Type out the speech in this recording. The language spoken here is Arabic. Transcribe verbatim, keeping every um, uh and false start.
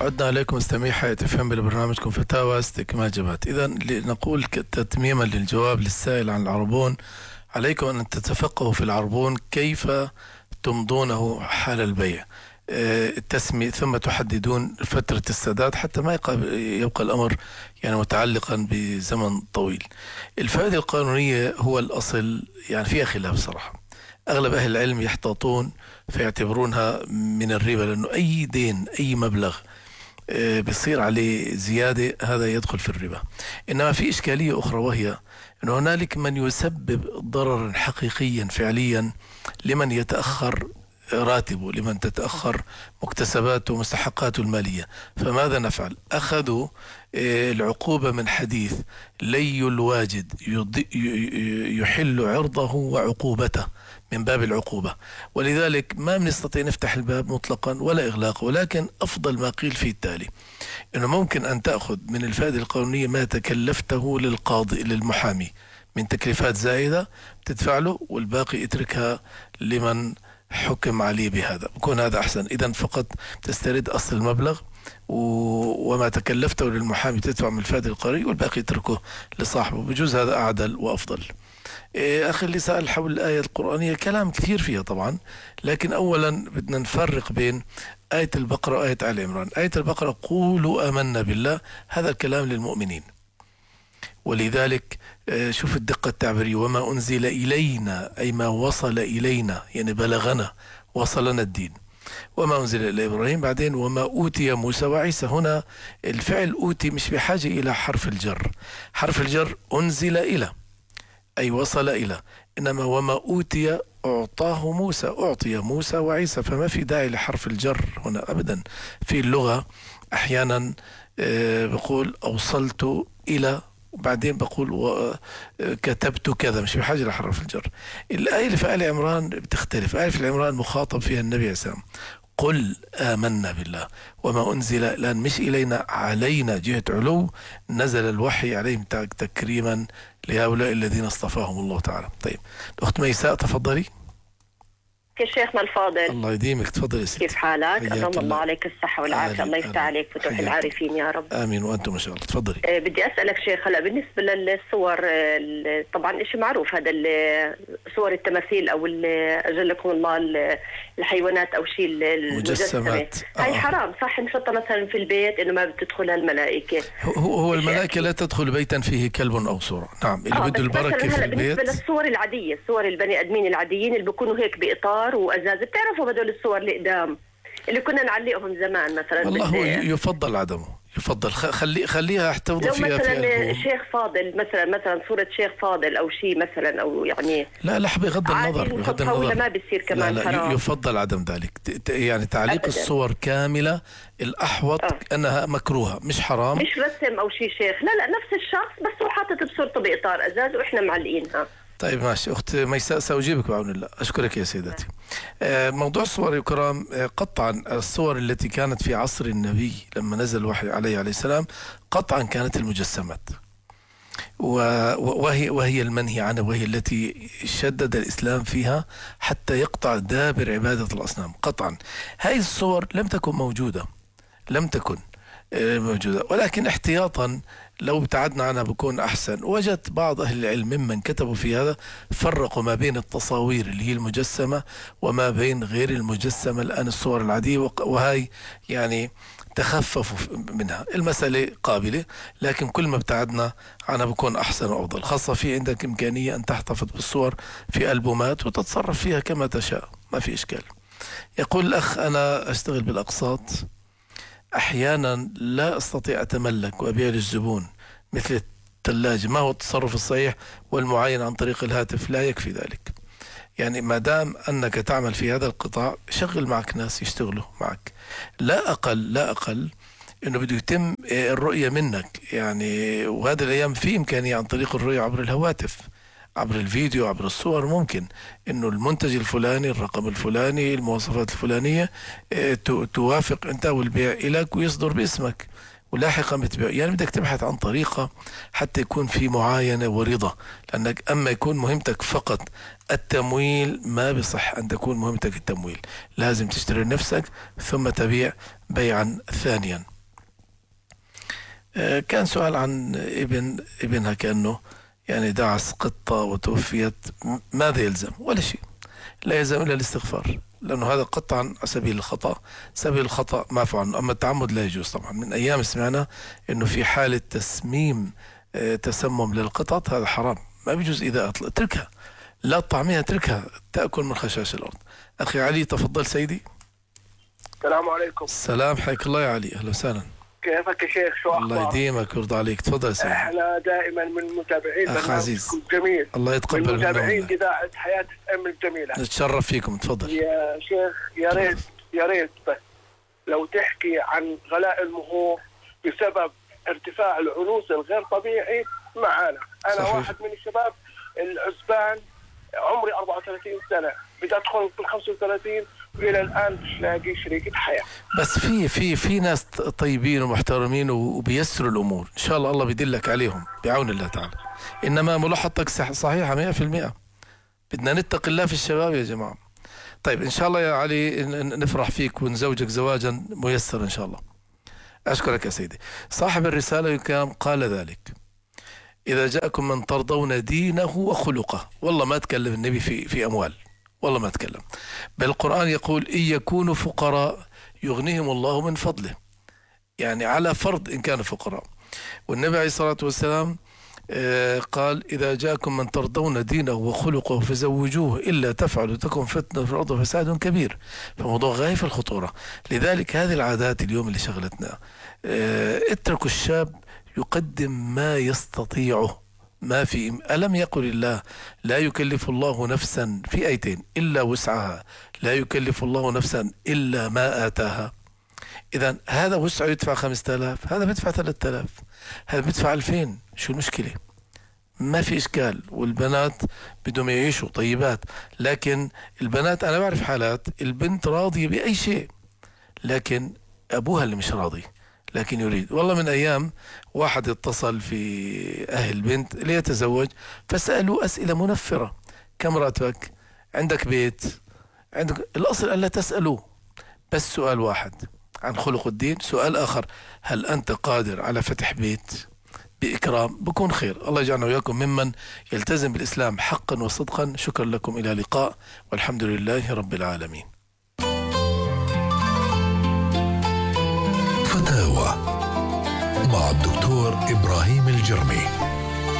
عدنا عليكم مستمعي حياة اف ام ببرنامجكم فتاوى استكمال جبات. إذا لنقول تتميما للجواب للسائل عن العربون، عليكم أن تتفقهوا في العربون كيف تمضونه حال البيع، التسمية، ثم تحددون فترة السداد حتى ما يبقى الأمر يعني متعلقا بزمن طويل. الفائدة القانونية هو الأصل، يعني فيها خلاف صراحة. أغلب أهل العلم يحتاطون فيعتبرونها من الربا، لأنه أي دين أي مبلغ بيصير عليه زيادة هذا يدخل في الربا. إنما في إشكالية أخرى، وهي أن هنالك من يسبب ضررا حقيقيا فعليا لمن يتأخر راتبه، لمن تتأخر مكتسباته ومستحقاته المالية. فماذا نفعل؟ أخذوا العقوبة من حديث لي الواجد يحل عرضه وعقوبته من باب العقوبة، ولذلك ما بنستطيع نفتح الباب مطلقا ولا إغلاقه. ولكن أفضل ما قيل فيه التالي: إنه ممكن أن تأخذ من الفائدة القانونية ما تكلفته للقاضي للمحامي من تكلفات زائدة تدفع له، والباقي اتركها لمن حكم عليه بهذا، بكون هذا أحسن. إذن فقط تسترد أصل المبلغ وما تكلفته للمحامي تدفع من الفائدة القانونية، والباقي اتركه لصاحبه. بجوز هذا أعدل وأفضل. أخي اللي سأل حول الآية القرآنية كلام كثير فيها طبعا، لكن أولا بدنا نفرق بين آية البقرة وآية آل عمران. آية البقرة قولوا آمنا بالله، هذا الكلام للمؤمنين، ولذلك شوف الدقة التعبيرية: وما أنزل إلينا، أي ما وصل إلينا، يعني بلغنا، وصلنا الدين. وما أنزل إلى إبراهيم، بعدين وما أوتي موسى وعيسى. هنا الفعل أوتي مش بحاجة إلى حرف الجر، حرف الجر أنزل إلى أي وصل إلى، إنما وما أوتي أعطاه موسى، أعطي موسى وعيسى، فما في داعي لحرف الجر هنا أبدا. في اللغة أحيانا بقول أوصلت إلى، وبعدين بقول كتبت كذا، مش بحاجة لحرف الجر. الآية اللي في آل عمران بتختلف. آية في عمران مخاطب فيها النبي عليه السلام: قل آمنا بالله وما أنزل، لأن مش إلينا، علينا، جهة علو، نزل الوحي عليهم تكريما لهؤلاء الذين اصطفاهم الله تعالى. طيب أخت ميساء تفضلي. يا شيخنا الفاضل، الله يديمك، تفضلي. كيف حالك؟ أدام الله عليك الصحة والعافية، الله يفتح عليك فتوح العارفين يا رب. آمين وأنتم إن شاء الله. تفضلي. أه بدي أسألك شيخ، هلا بالنسبة للصور، طبعا إشي معروف هذا، صور التماثيل أو أجلكم الله الحيوانات أو شيء المجسمة، آه. هاي حرام صح نحطها مثلا في البيت إنه ما بتدخلها الملائكة؟ هو, هو الملائكة لا تدخل بيتا فيه كلب أو صورة، نعم، اللي آه بده البركة في البيت. بالنسبة للصور العادية، الصور البني آدمين العاديين اللي بيكونوا هيك بإطار وأزاز، بتعرفوا هدول الصور اللي قدام اللي كنا نعلقهم زمان مثلا؟ والله هو يفضل عدمه، يفضل خلي خليها احتفظ فيها. لو مثلا شيخ فاضل، مثلا مثلا صورة شيخ فاضل أو شيء مثلا، أو يعني لا لا بغض النظر، بغض النظر ما بيصير كمان لا لا حرام. يفضل عدم ذلك، يعني تعليق أبداً. الصور كاملة الأحوط آه. أنها مكروهة، مش حرام، مش رسم أو شيء شيخ، لا لا نفس الشخص بس هو حاطط بصورته بإطار أزاز وإحنا معلقينها. طيب ماشي أخت ميساء، سأجيبك بعون الله. أشكرك يا سيداتي. موضوع الصور الكرام، قطعا الصور التي كانت في عصر النبي لما نزل الوحي عليه عليه السلام قطعا كانت المجسمات، وهي, وهي المنهي عنها، وهي التي شدد الإسلام فيها حتى يقطع دابر عبادة الأصنام قطعا. هذه الصور لم تكن موجودة، لم تكن موجودة، ولكن احتياطا لو ابتعدنا عنها بكون أحسن. وجدت بعض أهل العلم ممن كتبوا في هذا فرقوا ما بين التصاوير اللي هي المجسمة وما بين غير المجسمة، الآن الصور العادية، وهي يعني تخففوا منها. المسألة قابلة، لكن كل ما ابتعدنا عنها بكون أحسن وأفضل، خاصة في عندك إمكانية أن تحتفظ بالصور في ألبومات وتتصرف فيها كما تشاء، ما في إشكال. يقول الأخ: أنا أشتغل بالأقساط، أحيانا لا أستطيع أتملك وأبيع للزبون مثل الثلاجة، ما هو التصرف الصحيح والمعين عن طريق الهاتف؟ لا يكفي ذلك. يعني ما دام أنك تعمل في هذا القطاع شغل معك ناس يشتغلوا معك، لا أقل لا أقل إنه بده يتم الرؤية منك، يعني وهذه الأيام في إمكانية عن طريق الرؤية عبر الهواتف، عبر الفيديو، عبر الصور، ممكن إنه المنتج الفلاني، الرقم الفلاني، المواصفات الفلانية توافق أنت والبيع إليك ويصدر باسمك، ولاحقا بتبيع. يعني بدك تبحث عن طريقة حتى يكون في معاينة ورضا، لأنك أما يكون مهمتك فقط التمويل ما بصح أن تكون مهمتك التمويل، لازم تشتري نفسك ثم تبيع بيعا ثانيا. كان سؤال عن ابن ابنها كأنه يعني دعس قطة وتوفيت، ماذا يلزم؟ ولا شيء، لا يلزم إلا الاستغفار، لأنه هذا قطعا على سبيل الخطأ، سبيل الخطأ معفو عنه، أما التعمد لا يجوز. طبعا من أيام سمعنا أنه في حالة تسميم تسمم للقطط هذا حرام، ما بيجوز إذا أطلق اتركها، لا طعميها اتركها تأكل من خشاش الأرض. أخي علي تفضل سيدي. السلام عليكم. السلام، حياك الله يا علي، أهلا وسهلا. كيفك يا شيخ؟ شو أخبارك؟ الله يديمك ويرضى عليك، تفضل سيدي. احنا دائما من متابعين أخ عزيز جميل، الله يتقبل من متابعين منا. إذاعة حياة أم الجميلة. نتشرف فيكم، تفضل يا شيخ. يا ريت يا ريت بس لو تحكي عن غلاء المهور بسبب ارتفاع العنوس الغير طبيعي معانا. أنا صحيح. واحد من الشباب العزبان، عمري أربعة وثلاثين سنة، بدي أدخل في خمسة وثلاثين وإلى الآن مش لاقي شريكة حياة. بس في في في ناس طيبين ومحترمين وبيسروا الأمور، إن شاء الله الله بيدلك عليهم بعون الله تعالى. إنما ملاحظتك صحيحة مئة في المئة، بدنا نتقي الله في الشباب يا جماعة. طيب إن شاء الله يا علي نفرح فيك ونزوجك زواجا ميسر إن شاء الله. أشكرك يا سيدي. صاحب الرسالة الكرام قال ذلك: إذا جاءكم من ترضون دينه وخلقه. والله ما تكلم النبي في في أموال، والله ما تكلم، بل القرآن يقول إن يكونوا فقراء يغنيهم الله من فضله، يعني على فرض إن كانوا فقراء. والنبي عليه الصلاة والسلام قال إذا جاءكم من ترضون دينه وخلقه فزوجوه إلا تفعلوا تكن فتنة في الأرض وفساد كبير. فموضوع غاية في الخطورة. لذلك هذه العادات اليوم اللي شغلتنا، اتركوا الشاب يقدم ما يستطيعه، ما في. ألم يقل الله لا يكلف الله نفسا في آيتين إلا وسعها، لا يكلف الله نفسا إلا ما آتاها. إذا هذا وسعه يدفع خمسة آلاف، هذا بيدفع ثلاثة آلاف، هذا بيدفع ألفين، شو المشكلة؟ ما في إشكال. والبنات بدهم يعيشوا طيبات، لكن البنات أنا بعرف حالات البنت راضية بأي شيء لكن أبوها اللي مش راضي، لكن يريد. والله من أيام واحد اتصل في أهل البنت ليتزوج، فسألوا أسئلة منفرة: كم راتبك؟ عندك بيت؟ عندك؟ الأصل ألا تسألوه، بس سؤال واحد عن خلق الدين، سؤال آخر هل أنت قادر على فتح بيت بإكرام؟ بكون خير. الله يجعلنا وياكم ممن يلتزم بالإسلام حقا وصدقا. شكرا لكم، إلى لقاء، والحمد لله رب العالمين. فتاوى مع الدكتور إبراهيم الجرمي.